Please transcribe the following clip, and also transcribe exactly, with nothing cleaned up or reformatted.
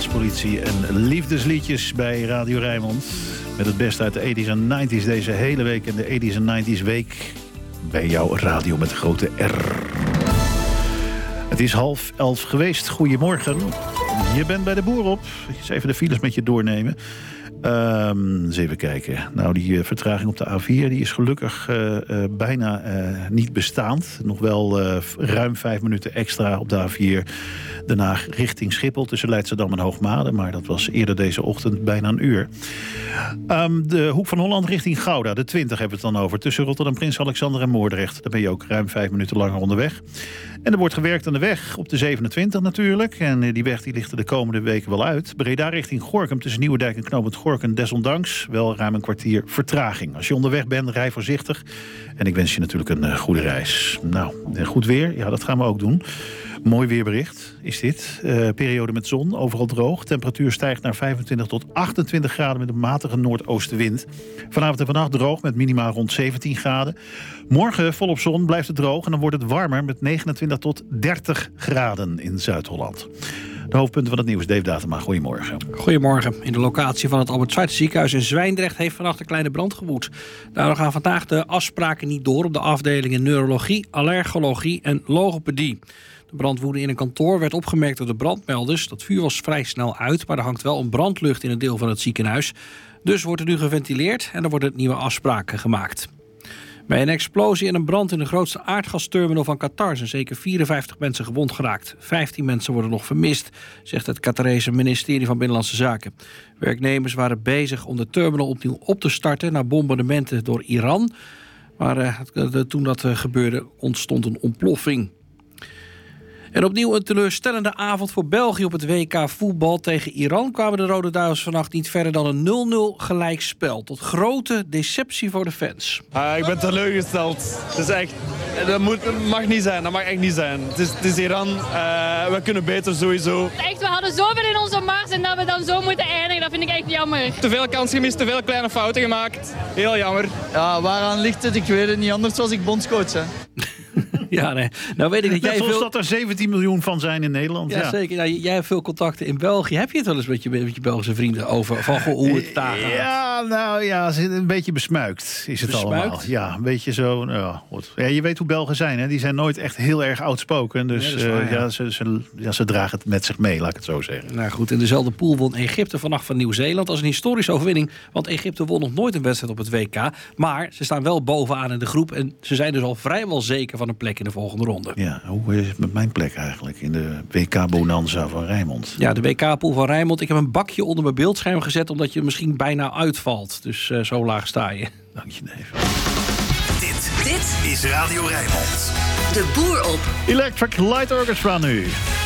Jazzpolitie en liefdesliedjes bij Radio Rijnmond. Met het beste uit de tachtiger en negentiger deze hele week. En de tachtiger en negentiger week bij jouw radio met de grote R. Het is half elf geweest. Goedemorgen. Je bent bij de boer op. Eens even de files met je doornemen. Um, eens even kijken. Nou, die uh, vertraging op de A vier die is gelukkig uh, uh, bijna uh, niet bestaand. Nog wel uh, ruim vijf minuten extra op de A vier. Daarna richting Schiphol tussen Leidschendam en Hoogmade. Maar dat was eerder deze ochtend bijna een uur. Um, de Hoek van Holland richting Gouda. De twintig hebben we het dan over. Tussen Rotterdam, Prins Alexander en Moordrecht. Daar ben je ook ruim vijf minuten langer onderweg. En er wordt gewerkt aan de weg op de zevenentwintig natuurlijk. En die weg die ligt er de komende weken wel uit. Breda richting Gorinchem tussen Nieuwendijk en Knooppunt Gorinchem. Desondanks wel ruim een kwartier vertraging. Als je onderweg bent, rij voorzichtig. En ik wens je natuurlijk een uh, goede reis. Nou, goed weer. Ja, dat gaan we ook doen. Mooi weerbericht is dit. Uh, periode met zon, overal droog. Temperatuur stijgt naar vijfentwintig tot achtentwintig graden met een matige noordoostenwind. Vanavond en vannacht droog met minima rond zeventien graden. Morgen volop zon, blijft het droog en dan wordt het warmer met negenentwintig tot dertig graden in Zuid-Holland. De hoofdpunten van het nieuws, Dave Datema. Goedemorgen. Goedemorgen. In de locatie van het Albert Schweitzer ziekenhuis in Zwijndrecht heeft vannacht een kleine brand gewoed. Daardoor gaan vandaag de afspraken niet door op de afdelingen neurologie, allergologie en logopedie. De brand woedde in een kantoor, werd opgemerkt door de brandmelders. Dat vuur was vrij snel uit, maar er hangt wel een brandlucht in een deel van het ziekenhuis. Dus wordt er nu geventileerd en er worden nieuwe afspraken gemaakt. Bij een explosie en een brand in de grootste aardgasterminal van Qatar zijn zeker vierenvijftig mensen gewond geraakt. vijftien mensen worden nog vermist, zegt het Qatarese ministerie van Binnenlandse Zaken. Werknemers waren bezig om de terminal opnieuw op te starten na bombardementen door Iran. Maar uh, toen dat uh, gebeurde ontstond een ontploffing. En opnieuw een teleurstellende avond voor België op het W K voetbal. Tegen Iran kwamen de Rode Duivels vannacht niet verder dan een nul nul gelijkspel. Tot grote deceptie voor de fans. Uh, ik ben teleurgesteld. Het is echt, dat, moet, dat mag niet zijn, dat mag echt niet zijn. Het is, het is Iran, uh, we kunnen beter sowieso. Echt, we hadden zoveel in onze mars en dat we dan zo moeten eindigen, dat vind ik echt jammer. Te veel kansen gemist, te veel kleine fouten gemaakt. Heel jammer. Ja, waaraan ligt het? Ik weet het niet, anders was ik bondscoach. Hè. Ja, nee. Nou weet ik dat jij ja, veel... dat er zeventien miljoen van zijn in Nederland. Ja, ja. zeker. Nou, jij hebt veel contacten in België. Heb je het wel eens met je, met je Belgische vrienden over van, goh, hoe het daar gaat? Ja, nou ja, een beetje besmuikt is het Besmuikt? allemaal. Ja, een beetje zo. Nou, goed. Ja, je weet hoe Belgen zijn, hè? Die zijn nooit echt heel erg outspoken. Dus ja, waar, uh, ja. ja, ze, ze, ja, ze dragen het met zich mee, laat ik het zo zeggen. Nou goed, in dezelfde pool won Egypte vannacht van Nieuw-Zeeland als een historische overwinning. Want Egypte won nog nooit een wedstrijd op het W K. Maar ze staan wel bovenaan in de groep. En ze zijn dus al vrijwel zeker van een plek in de volgende ronde. Ja, hoe is het met mijn plek eigenlijk in de W K-bonanza van Rijnmond? Ja, de W K-pool van Rijnmond. Ik heb een bakje onder mijn beeldscherm gezet omdat je misschien bijna uitvalt. Dus uh, zo laag sta je. Dank je, Dave. Dit, dit is Radio Rijnmond. De boer op. Electric Light Orchestra nu.